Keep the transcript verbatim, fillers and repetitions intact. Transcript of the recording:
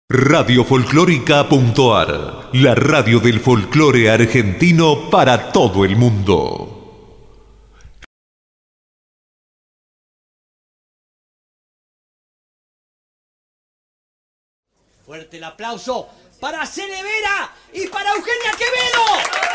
Radio Folclórica.ar, la radio del folclore argentino para todo el mundo. Fuerte el aplauso para Cele Vera y para Eugenia Quevedo.